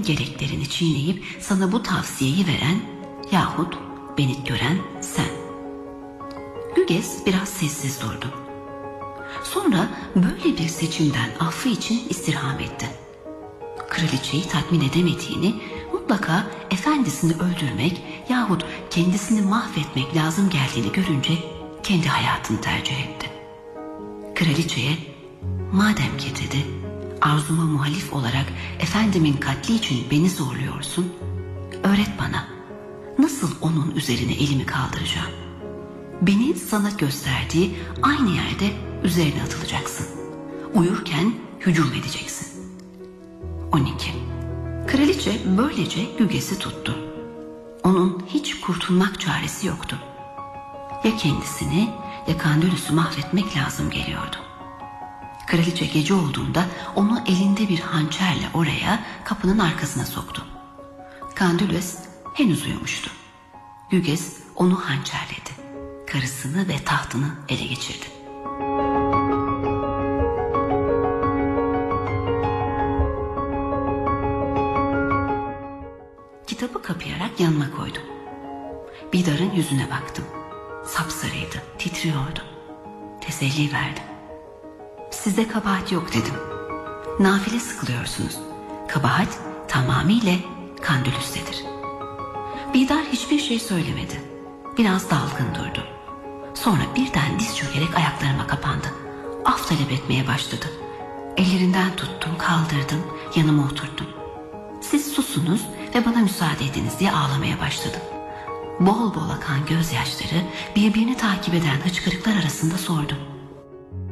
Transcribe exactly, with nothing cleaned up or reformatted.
gereklerini çiğneyip sana bu tavsiyeyi veren yahut beni gören sen. Güges biraz sessiz durdu. Sonra böyle bir seçimden affı için istirham etti. Kraliçeyi tatmin edemediğini, mutlaka efendisini öldürmek yahut kendisini mahvetmek lazım geldiğini görünce kendi hayatını tercih etti. Kraliçeye, madem ki dedi, arzuma muhalif olarak efendimin katli için beni zorluyorsun, öğret bana nasıl onun üzerine elimi kaldıracağım. Beni sana gösterdiği aynı yerde üzerine atılacaksın. Uyurken hücum edeceksin. on iki. Kraliçe böylece Güges'i tuttu. Onun hiç kurtulmak çaresi yoktu. Ya kendisini ya Candülüs'ü mahvetmek lazım geliyordu. Kraliçe gece olduğunda onu elinde bir hançerle oraya, kapının arkasına soktu. Candülüs henüz uyumuştu. Güges onu hançerledi. Karısını ve tahtını ele geçirdi. Kitabı kapayarak yanıma koydum. Bidar'ın yüzüne baktım. Sapsarıydı, titriyordu. Teselli verdim. Sizde kabahat yok dedim. Nafile sıkılıyorsunuz. Kabahat tamamıyla Candülüs'tedir. Bidar hiçbir şey söylemedi. Biraz dalgın durdu. Sonra birden diz çökerek ayaklarıma kapandı. Af talep etmeye başladı. Ellerinden tuttum, kaldırdım, yanıma oturttum. Siz susunuz ve bana müsaade ediniz diye ağlamaya başladım. Bol bol akan gözyaşları birbirini takip eden hıçkırıklar arasında sordu.